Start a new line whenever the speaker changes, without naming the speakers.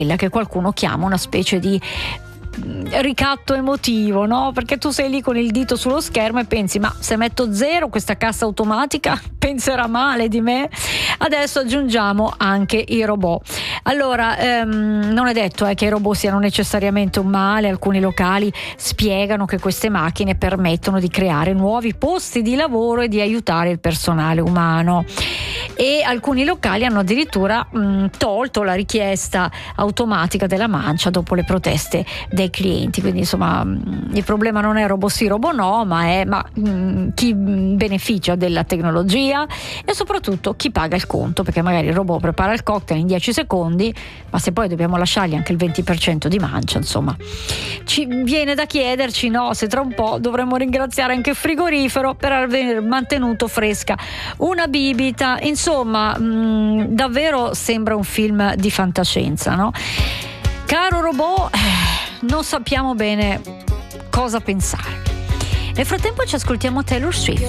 quella che qualcuno chiama una specie di ricatto emotivo, no? Perché tu sei lì con il dito sullo schermo e pensi: ma se metto 0 questa cassa automatica penserà male di me. Adesso aggiungiamo anche i robot. Allora, non è detto che i robot siano necessariamente un male. Alcuni locali spiegano che queste macchine permettono di creare nuovi posti di lavoro e di aiutare il personale umano, e alcuni locali hanno addirittura tolto la richiesta automatica della mancia dopo le proteste dei clienti. Quindi insomma il problema non è robot sì, robot no, ma è chi beneficia della tecnologia e soprattutto chi paga il conto, perché magari il robot prepara il cocktail in 10 secondi, ma se poi dobbiamo lasciargli anche il 20% di mancia, insomma ci viene da chiederci, no, se tra un po' dovremmo ringraziare anche il frigorifero per aver mantenuto fresca una bibita. Insomma davvero sembra un film di fantascienza, no? Caro robot, non sappiamo bene cosa pensare. Nel frattempo ci ascoltiamo Taylor Swift.